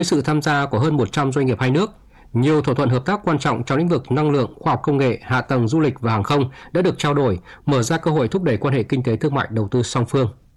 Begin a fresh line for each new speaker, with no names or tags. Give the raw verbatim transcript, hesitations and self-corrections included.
sự tham gia của hơn một trăm doanh nghiệp hai nước, nhiều thỏa thuận hợp tác quan trọng trong lĩnh vực năng lượng, khoa học công nghệ, hạ tầng du lịch và hàng không đã được trao đổi, mở ra cơ hội thúc đẩy quan hệ kinh tế thương mại đầu tư song phương.